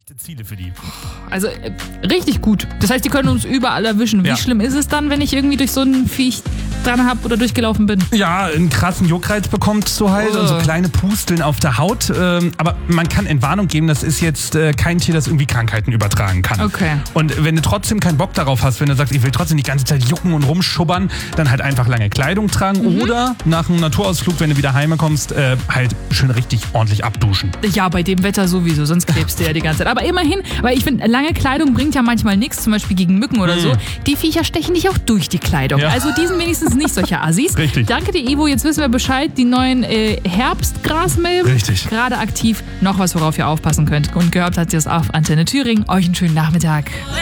Schlechte Ziele für die. Also richtig gut. Das heißt, die können uns überall erwischen. Wie schlimm ist es dann, wenn ich irgendwie durch so ein Viech dran habe oder durchgelaufen bin? Ja, einen krassen Juckreiz bekommst du halt und so kleine Pusteln auf der Haut. Aber man kann Entwarnung geben, das ist jetzt kein Tier, das irgendwie Krankheiten übertragen kann. Okay. Und wenn du trotzdem keinen Bock darauf hast, wenn du sagst, ich will trotzdem die ganze Zeit jucken und rumschubbern, dann halt einfach lange Kleidung tragen oder nach einem Naturausflug, wenn du wieder heimkommst, halt schön richtig ordentlich abduschen. Ja, bei dem Wetter sowieso, sonst klebst du ja die ganze Zeit. Aber immerhin, weil ich finde, lange Kleidung bringt ja manchmal nichts, zum Beispiel gegen Mücken oder so. Die Viecher stechen dich auch durch die Kleidung. Ja. Also die sind wenigstens nicht solche Assis. Richtig. Danke dir, Ivo. Jetzt wissen wir Bescheid. Die neuen Herbstgrasmilben. Richtig. Gerade aktiv. Noch was, worauf ihr aufpassen könnt. Und gehört hat ihr es auf Antenne Thüringen. Euch einen schönen Nachmittag.